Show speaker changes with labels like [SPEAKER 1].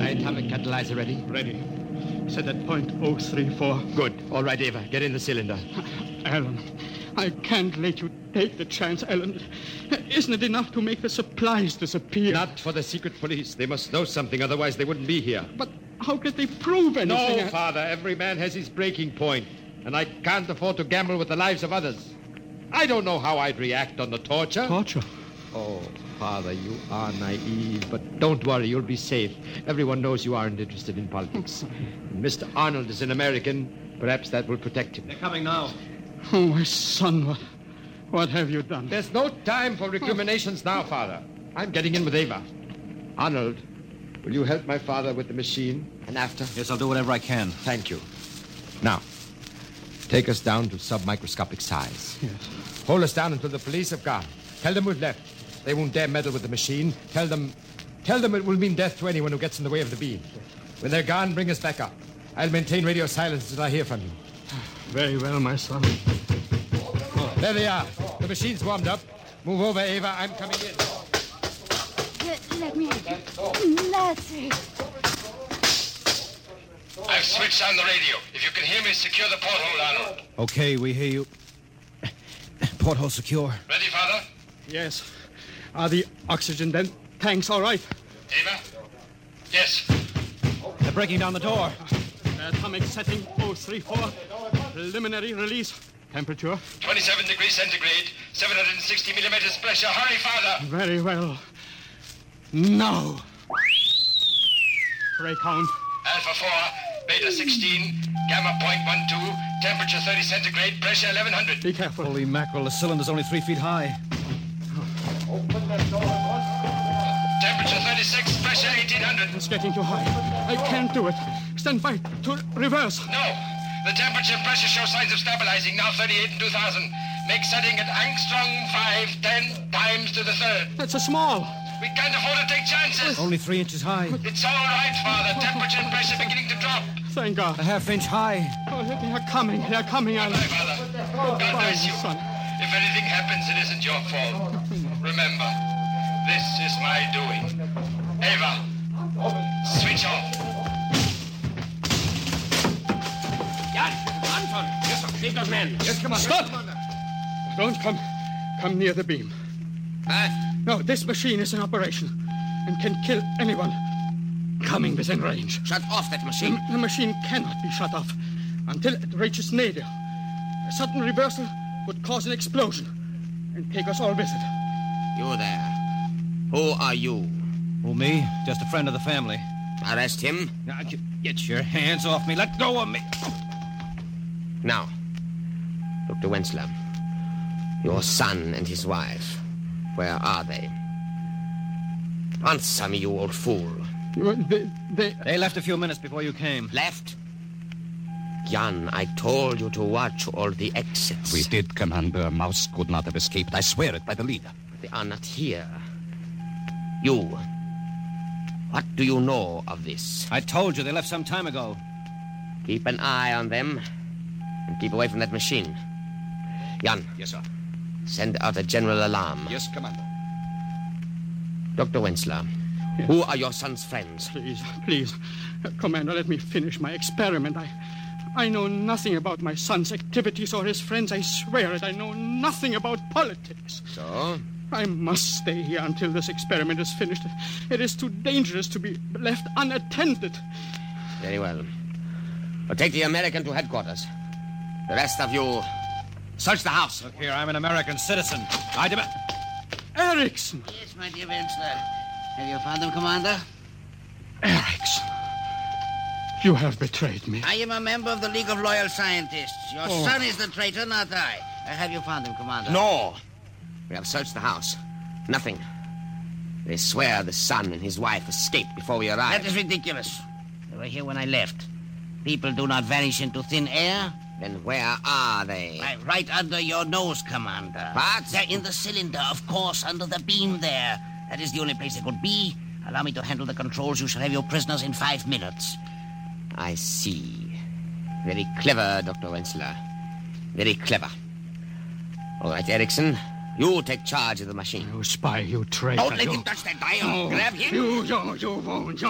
[SPEAKER 1] atomic catalyzer ready?
[SPEAKER 2] Ready. Set at point 034.
[SPEAKER 1] Good. All right, Eva. Get in the cylinder.
[SPEAKER 2] Alan, I can't let you take the chance, Alan. Isn't it enough to make the supplies disappear?
[SPEAKER 1] Not for the secret police. They must know something, otherwise they wouldn't be here.
[SPEAKER 2] But how could they prove anything?
[SPEAKER 1] No, Father. Every man has his breaking point, and I can't afford to gamble with the lives of others. I don't know how I'd react on the torture.
[SPEAKER 2] Torture?
[SPEAKER 1] Oh, Father, you are naive, but don't worry, you'll be safe. Everyone knows you aren't interested in politics. Mr. Arnold is an American. Perhaps that will protect him.
[SPEAKER 3] They're coming now.
[SPEAKER 2] Oh, my son, what have you done?
[SPEAKER 1] There's no time for recriminations now, Father. I'm getting in with Eva. Arnold, will you help my father with the machine? And after?
[SPEAKER 3] Yes, I'll do whatever I can.
[SPEAKER 1] Thank you. Now, take us down to submicroscopic size.
[SPEAKER 2] Yes.
[SPEAKER 1] Hold us down until the police have gone. Tell them we've left. They won't dare meddle with the machine. Tell them it will mean death to anyone who gets in the way of the beam. When they're gone, bring us back up. I'll maintain radio silence until I hear from you.
[SPEAKER 2] Very well, my son.
[SPEAKER 1] There they are. The machine's warmed up. Move over, Eva. I'm coming in.
[SPEAKER 4] Let me help you. That's it.
[SPEAKER 5] I've switched on the radio. If you can hear me, secure the porthole, Arnold.
[SPEAKER 3] Okay, we hear you. Porthole secure.
[SPEAKER 5] Ready, Father?
[SPEAKER 2] Yes. Are the oxygen tanks all right?
[SPEAKER 5] Eva? Yes.
[SPEAKER 3] They're breaking down the door.
[SPEAKER 2] Atomic setting 034. Preliminary release. Temperature?
[SPEAKER 5] 27 degrees centigrade, 760 millimeters pressure. Hurry, Father.
[SPEAKER 2] Very well. Now. Ray count.
[SPEAKER 5] Alpha 4, Beta 16, Gamma 0.12, temperature 30 centigrade, pressure 1100.
[SPEAKER 2] Be careful.
[SPEAKER 3] Holy mackerel, the cylinder's only 3 feet high.
[SPEAKER 5] Temperature 36, pressure 1800.
[SPEAKER 2] It's getting too high. I can't do it. Stand by to reverse.
[SPEAKER 5] No. The temperature and pressure show signs of stabilizing. Now 38 and 2000. Make setting at angstrom 5, 10 times to the third.
[SPEAKER 2] That's a small.
[SPEAKER 5] We can't afford to take chances.
[SPEAKER 3] Only 3 inches high.
[SPEAKER 5] It's all right, Father. Temperature and pressure beginning to drop.
[SPEAKER 2] Thank God.
[SPEAKER 3] A half-inch high.
[SPEAKER 2] Oh, they're coming. They're coming, Alan.
[SPEAKER 5] Goodbye, Father. God bless you.
[SPEAKER 2] Son.
[SPEAKER 5] If anything happens, it isn't your fault. Remember, this is my doing. Eva, switch off.
[SPEAKER 6] Jan, Anton. Yes, sir. Save those men.
[SPEAKER 2] Yes, come on. Stop! Don't come near the beam. No, this machine is in operation and can kill anyone coming within range.
[SPEAKER 6] Shut off that machine.
[SPEAKER 2] The machine cannot be shut off until it reaches nadir. A sudden reversal would cause an explosion and take us all with it.
[SPEAKER 6] You there. Who are you?
[SPEAKER 3] Who, me? Just a friend of the family.
[SPEAKER 6] Arrest him.
[SPEAKER 3] Now, get your hands off me. Let go of me.
[SPEAKER 6] Now, Dr. Wenzler, your son and his wife, where are they? Answer me, you old fool.
[SPEAKER 3] They left a few minutes before you came.
[SPEAKER 6] Left? Jan, I told you to watch all the exits.
[SPEAKER 7] We did, Commander. Mouse could not have escaped. I swear it by the leader.
[SPEAKER 6] They are not here. You. What do you know of this?
[SPEAKER 3] I told you they left some time ago.
[SPEAKER 6] Keep an eye on them and keep away from that machine. Jan.
[SPEAKER 7] Yes, sir.
[SPEAKER 6] Send out a general alarm.
[SPEAKER 7] Yes, Commander.
[SPEAKER 6] Dr. Wenzler,
[SPEAKER 2] yes.
[SPEAKER 6] Who are your son's friends?
[SPEAKER 2] Please. Commander, let me finish my experiment. I know nothing about my son's activities or his friends. I swear it. I know nothing about politics.
[SPEAKER 6] So?
[SPEAKER 2] I must stay here until this experiment is finished. It is too dangerous to be left unattended.
[SPEAKER 6] Very well. Well, take the American to headquarters. The rest of you, search the house.
[SPEAKER 3] Look here, I'm an American citizen. I demand...
[SPEAKER 2] Erickson!
[SPEAKER 8] Yes, my dear Wenzler. Have you found them, Commander?
[SPEAKER 2] Erickson. You have betrayed me.
[SPEAKER 8] I am a member of the League of Loyal Scientists. Your son is the traitor, not I. Have you found him, Commander?
[SPEAKER 6] No. We have searched the house. Nothing. They swear the son and his wife escaped before we arrived.
[SPEAKER 8] That is ridiculous. They were here when I left. People do not vanish into thin air.
[SPEAKER 6] Then where are they?
[SPEAKER 8] Right under your nose, Commander.
[SPEAKER 6] What?
[SPEAKER 8] They're in the cylinder, of course, under the beam there. That is the only place they could be. Allow me to handle the controls. You shall have your prisoners in 5 minutes.
[SPEAKER 6] I see. Very clever, Dr. Wenzler. Very clever. All right, Erickson, you take charge of the machine.
[SPEAKER 2] You spy, you traitor.
[SPEAKER 8] Don't let him touch that dial. Grab him.
[SPEAKER 2] You won't.